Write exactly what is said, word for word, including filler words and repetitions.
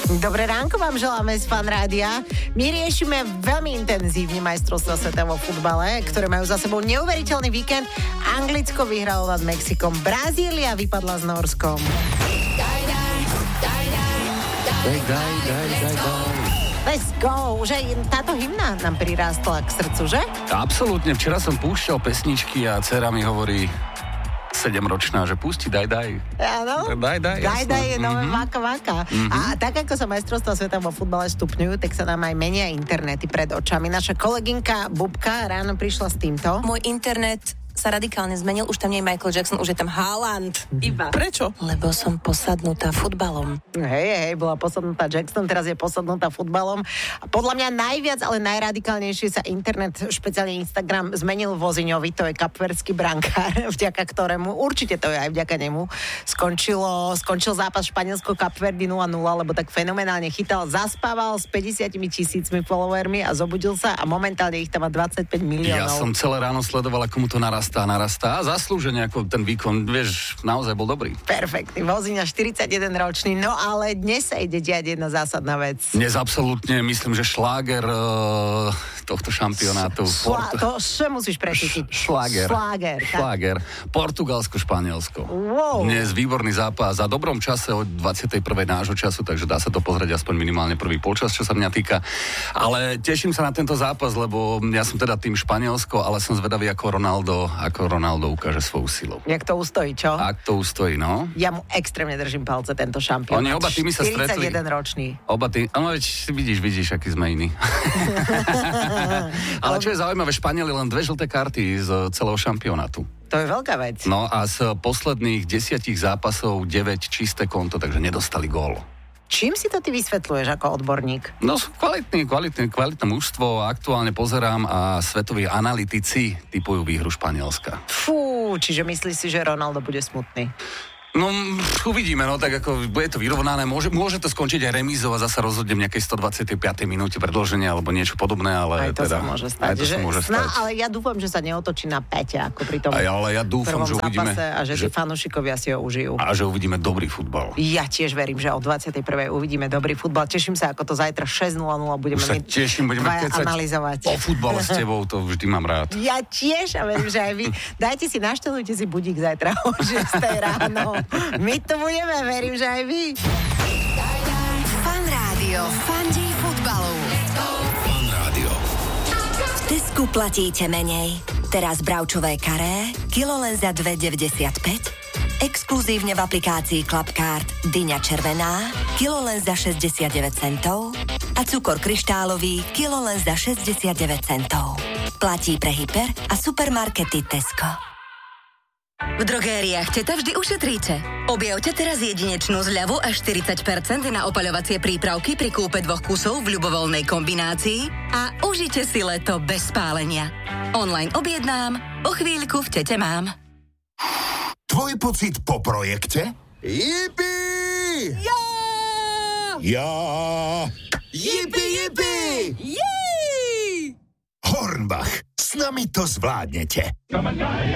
Dobré ránko vám želáme z Fan Rádia. My riešime veľmi intenzívne majstrovstvá sveta vo futbale, ktoré majú za sebou neuveriteľný víkend. Anglicko vyhralo nad Mexikom, Brazília vypadla s Norskom. Daj, daj, daj, daj, daj, daj, daj, daj. Let's go. Už aj táto hymna nám prirástla k srdcu, že? Absolútne. Včera som púšťal pesničky a dcera mi hovorí sedemročná, že pusti, daj, daj. Áno. Daj, daj, Daj, daj je nové mm-hmm. vaka, vaka. Mm-hmm. A tak, ako sa majstrovstvá sveta vo futbale stupňujú, tak sa nám aj menia internety pred očami. Naša kolegynka Bubka ráno prišla s týmto. Môj internet sa radikálne zmenil, už tam nie je Michael Jackson, už je tam Haaland. Iba. Prečo? Lebo som posadnutá futbalom. Hej, hej, bola posadnutá Jackson, teraz je posadnutá futbalom. A podľa mňa najviac, ale najradikálnejšie sa internet, špeciálne Instagram, zmenil Voziňovi, to je kapverský brankár, vďaka ktorému, určite to je aj vďaka nemu, skončilo, skončil zápas Španielsko-Kapverdy nula nula, lebo tak fenomenálne chytal, zaspával s päťdesiatimi tisícmi followermi a zobudil sa a momentálne ich tam má dvadsaťpäť miliónov. Ja som celé ráno sledoval, ako mu to narastá, narastá a zaslúžene, ako ten výkon, vieš, naozaj bol dobrý. Perfektný, Voziňa štyridsaťjeden ročný, no ale dnes sa ide diať jedna zásadná vec. Dnes absolútne, myslím, že šláger uh, tohto šampionátu. Šla, to še musíš prečítiť. Šláger. Šláger. Šláger. Portugalsko, Španielsko. Wow. Dnes výborný zápas za dobrom čase od dvadsiatej prvej nášho času, takže dá sa to pozrieť aspoň minimálne prvý polčas, čo sa mňa týka. Ale teším sa na tento zápas, lebo ja som teda tým Španielsko, ale som zvedavý ako Ronaldo, ako Ronaldo ukáže svoju silou. Jak to ustojí, čo? Ak to ustojí, no. Ja mu extrémne držím palce, tento šampión. Oni oba týmy sa stretli. štyridsaťjeden ročný. Oba tým, no veď vidíš, vidíš, aký sme iní. Ale čo je zaujímavé, Španieli len dve žlté karty z celého šampionátu. To je veľká vec. No a z posledných desiatich zápasov deväť čisté konto, takže nedostali gól. Čím si to ty vysvetľuješ ako odborník? No sú kvalitní, kvalitní, kvalitné mužstvo, aktuálne pozerám a svetoví analytici typujú výhru Španielska. Fú, čiže myslíš si, že Ronaldo bude smutný? No, uvidíme, no, tak ako bude to vyrovnané. Môže, môže to skončiť aj remízou a zasa rozhodne v nejakej stodvadsiatej piatej minúte predĺženia alebo niečo podobné, ale aj to teda... sa môže stať. Aj to že, sa môže sná, stať. Ale ja dúfam, že sa neotočí na päť, ako pri tom aj, ale ja dúfam, prvom že uvidíme, zápase a že, že tí fanúšikovia si ho užijú. A že uvidíme dobrý futbal. Ja tiež verím, že o dvadsiatej prvej uvidíme dobrý futbal. Teším sa, ako to zajtra šesť nula nula budeme my teším, budeme analyzovať. O futbale s tebou, to vždy mám rád. Ja tiež a verím, že aj vy. Dajte si, naštelujte si budík zajtra o šiestej ráno. My to budeme, verím, že aj vy. Fan Rádio, fandí futbalu. Fan Rádio. V Tesku platíte menej. Teraz bravčové karé, kilo len za dva deväťdesiatpäť. Exkluzívne v aplikácii Clubcard dyňa červená, kilo len za šesťdesiatdeväť centov. A cukor kryštálový, kilo len za šesťdesiatdeväť centov. Platí pre hyper a supermarkety Tesco. V drogériách Teta vždy ušetríte. Objavte teraz jedinečnú zľavu až štyridsať percent na opaľovacie prípravky pri kúpe dvoch kusov v ľubovoľnej kombinácii a užite si leto bez spálenia. Online objednám, o chvíľku v Tete mám. Tvoj pocit po projekte? Jipi! Ja! Ja! Jipi, jipi! Jej! Hornbach, s nami to zvládnete.